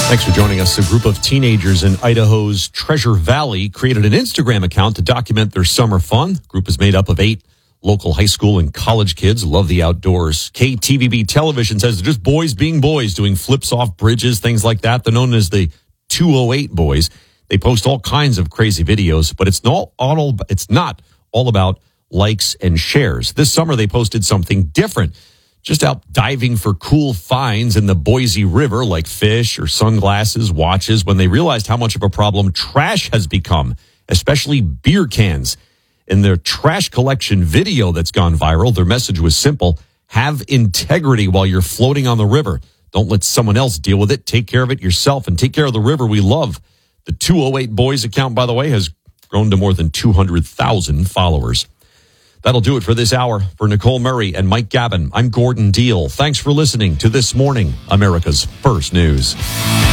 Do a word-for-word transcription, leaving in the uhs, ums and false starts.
Thanks for joining us. A group of teenagers in Idaho's Treasure Valley created an Instagram account to document their summer fun. The group is made up of eight local high school and college kids who love the outdoors. K T V B Television says they're just boys being boys, doing flips off bridges, things like that. They're known as the two oh eight Boys. They post all kinds of crazy videos, but it's not all, it's not all about likes and shares. This summer, they posted something different. Just out diving for cool finds in the Boise River, like fish or sunglasses, watches, when they realized how much of a problem trash has become, especially beer cans. In their trash collection video that's gone viral, their message was simple: have integrity while you're floating on the river. Don't let someone else deal with it. Take care of it yourself and take care of the river we love. The two oh eight Boys account, by the way, has grown to more than two hundred thousand followers. That'll do it for this hour. For Nicole Murray and Mike Gavin, I'm Gordon Deal. Thanks for listening to This Morning, America's First News.